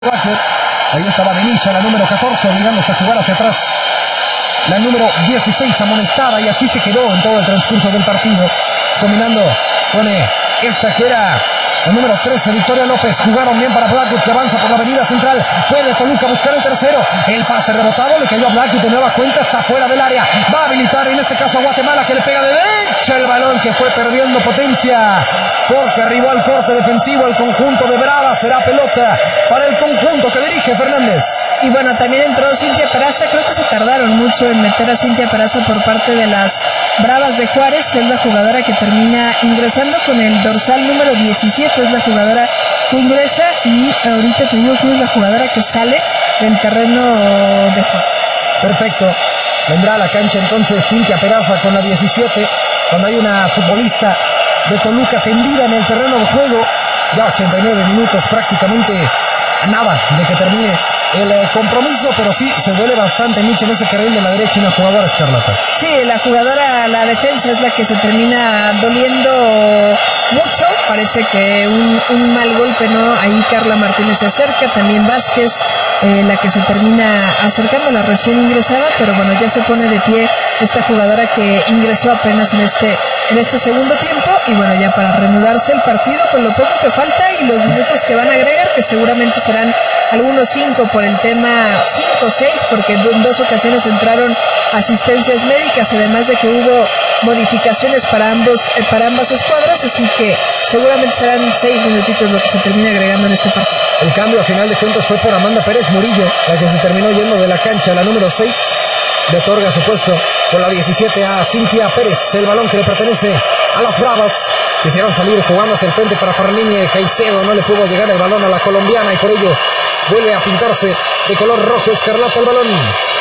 Ahí estaba Denisha, la número 14, obligándose a jugar hacia atrás. La número 16 amonestada, y así se quedó en todo el transcurso del partido, combinando con esta que era la número 13, Victoria López. Jugaron bien para Blackwood, que avanza por la avenida central. Puede Toluca buscar el tercero. El pase rebotado le cayó a Blackwood de nueva cuenta, está fuera del área. Va a habilitar en este caso a Guatemala, que le pega de derecha el balón, que fue perdiendo potencia porque arribó al corte defensivo el conjunto de Bravas. Será pelota para el conjunto que dirige Fernández. Y bueno, también entró Cintia Peraza. Creo que se tardaron mucho en meter a Cintia Peraza por parte de las Bravas de Juárez. Es la jugadora que termina ingresando con el dorsal número 17. Es la jugadora que ingresa, y ahorita te digo que es la jugadora que sale del terreno de juego. Perfecto. Vendrá a la cancha entonces Cintia Peraza con la 17, cuando hay una futbolista de Toluca tendida en el terreno de juego. Ya 89 minutos, prácticamente nada de que termine el compromiso, pero sí se duele bastante Micho en ese carril de la derecha, una jugadora escarlata. Sí, la jugadora, la defensa es la que se termina doliendo mucho. Parece que un mal golpe, ¿no? Ahí Carla Martínez se acerca, también Vázquez, la que se termina acercando a la recién ingresada, pero bueno, ya se pone de pie esta jugadora que ingresó apenas en este segundo tiempo, y bueno, ya para reanudarse el partido con lo poco que falta y los minutos que van a agregar, que seguramente serán algunos 5 por el tema, 5 o 6, porque en 2 ocasiones entraron asistencias médicas, además de que hubo modificaciones para ambas escuadras, así que seguramente serán 6 minutitos lo que se termina agregando en este partido. El cambio a final de cuentas fue por Amanda Pérez Murillo, la que se terminó yendo de la cancha. La número 6 le otorga su puesto con la 17 a Cintia Pérez. El balón que le pertenece a las Bravas. Quisieron salir jugando hacia el frente para Farniñe. Caicedo no le pudo llegar el balón a la colombiana, y por ello vuelve a pintarse de color rojo escarlata el balón.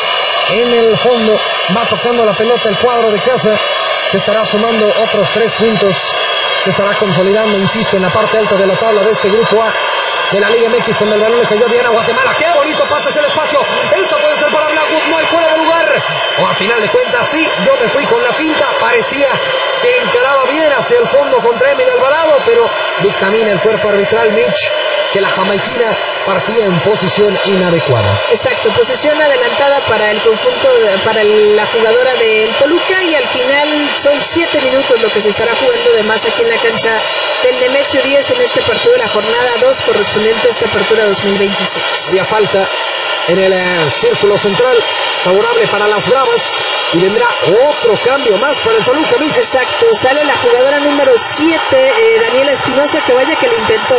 En el fondo va tocando la pelota el cuadro de casa, que estará sumando otros 3 puntos, que estará consolidando, insisto, en la parte alta de la tabla de este grupo A de la Liga MX, cuando el balón le cayó a Diana Guatemala. ¡Qué bonito pase hacia el espacio! Esto puede ser para Blackwood, no hay fuera de lugar. O a final de cuentas, sí, yo me fui con la finta. Parecía que encaraba bien hacia el fondo contra Emily Alvarado, pero dictamina el cuerpo arbitral Mitch que la jamaiquina partía en posición inadecuada. Exacto, posesión adelantada para el conjunto, para la jugadora del Toluca, y al final son 7 minutos lo que se estará jugando de más aquí en la cancha del Nemesio 10 en este partido de la jornada 2 correspondiente a esta apertura 2026. Hacía falta en el círculo central, favorable para las Bravas, y vendrá otro cambio más para el Toluca. Exacto, sale la jugadora número 7, Daniela Espinosa, que vaya que le intentó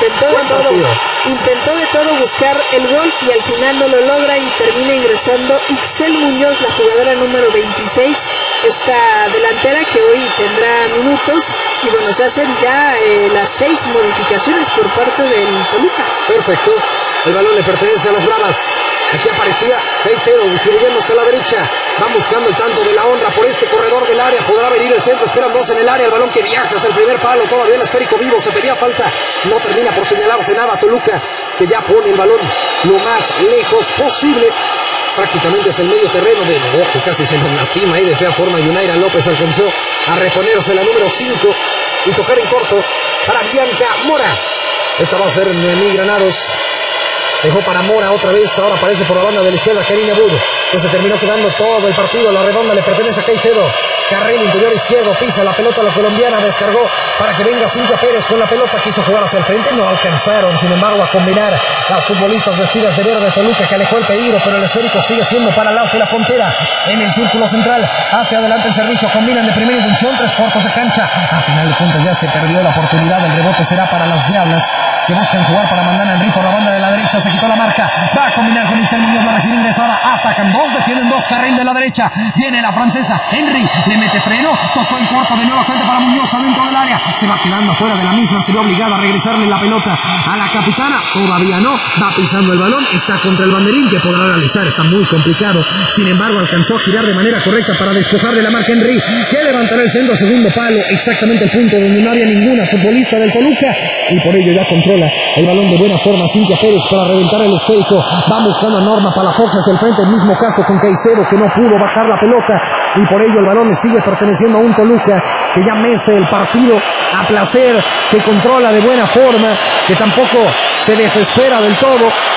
de todo buscar el gol, y al final no lo logra, y termina ingresando Ixel Muñoz, la jugadora número 26, esta delantera que hoy tendrá minutos. Y bueno, se hacen ya las 6 modificaciones por parte del Toluca. Perfecto, el balón le pertenece a las Bravas. Aquí aparecía Caicedo distribuyéndose a la derecha. Van buscando el tanto de la honra por este corredor del área. Podrá venir el centro, esperan 2 en el área. El balón que viaja hacia el primer palo. Todavía el esférico vivo, se pedía falta. No termina por señalarse nada. Toluca, que ya pone el balón lo más lejos posible, prácticamente es el medio terreno de ojo, casi se nos lastima ahí de fea forma. Yunaira López alcanzó a reponerse la número 5 y tocar en corto para Bianca Mora. Esta va a ser Noemí Granados. Dejó para Mora otra vez, ahora aparece por la banda de la izquierda Karina Wood, que se terminó quedando todo el partido. La redonda le pertenece a Caicedo. Carril interior izquierdo, pisa la pelota la colombiana, descargó para que venga Cintia Pérez con la pelota. Quiso jugar hacia el frente, no alcanzaron, sin embargo, a combinar las futbolistas vestidas de verde Toluca, que alejó el peligro, pero el esférico sigue siendo para las de la frontera. En el círculo central, hacia adelante el servicio, combinan de primera intención, 3 cuartos de cancha. A final de cuentas ya se perdió la oportunidad, el rebote será para las Diablas, que buscan jugar para Mandana Henry por la banda de la derecha. Se quitó la marca, va a combinar con Ixel Muñoz, la recién ingresada. Atacan 2, defienden 2, carril de la derecha. Viene la francesa, Henry le mete freno, tocó en corto de nueva cuenta para Muñoz adentro del área. Se va quedando fuera de la misma, se ve obligada a regresarle la pelota a la capitana. Todavía no, va pisando el balón, está contra el banderín, que podrá realizar, está muy complicado. Sin embargo, alcanzó a girar de manera correcta para despojarle la marca Henry, que levantará el centro a segundo palo, exactamente el punto donde no había ninguna futbolista del Toluca, y por ello ya controla el balón de buena forma Cintia Pérez para reventar el esférico. Va buscando a Norma Palafox hacia el frente, el mismo caso con Caicedo, que no pudo bajar la pelota, y por ello el balón le sigue perteneciendo a un Toluca que ya mece el partido a placer, que controla de buena forma, que tampoco se desespera del todo.